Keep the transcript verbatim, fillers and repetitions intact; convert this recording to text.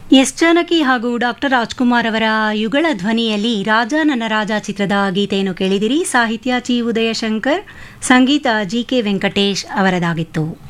S Janaki ಹಾಗೂ doctor Rajkumar ಅವರ ಯುಗಳ ಧ್ವನಿಯಲ್ಲಿ ರಾಜ ನನ್ನ ರಾಜ ಚಿತ್ರದ ಗೀತೆಯನ್ನು ಕೇಳಿದಿರಿ. ಸಾಹಿತ್ಯ ಚಿ ಉದಯಶಂಕರ್, ಸಂಗೀತ ಜಿ ಕೆ ವೆಂಕಟೇಶ್ ಅವರದಾಗಿತ್ತು.